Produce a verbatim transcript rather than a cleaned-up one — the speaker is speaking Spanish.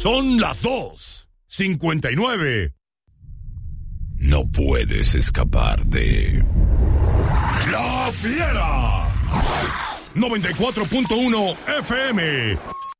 Son las dos cincuenta y nueve. No puedes escapar de La Fiera. noventa y cuatro punto uno F M.